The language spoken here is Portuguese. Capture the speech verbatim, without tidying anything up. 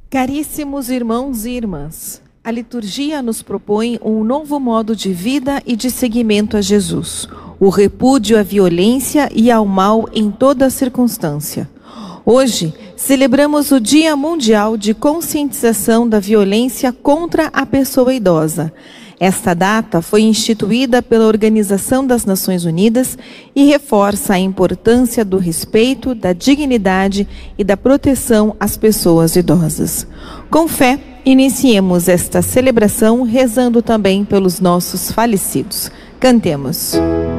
Caríssimos irmãos e irmãs, a liturgia nos propõe um novo modo de vida e de seguimento a Jesus, o repúdio à violência e ao mal em toda circunstância. Hoje, celebramos o Dia Mundial de Conscientização da Violência contra a Pessoa Idosa. Esta data foi instituída pela Organização das Nações Unidas e reforça a importância do respeito, da dignidade e da proteção às pessoas idosas. Com fé, iniciemos esta celebração rezando também pelos nossos falecidos. Cantemos.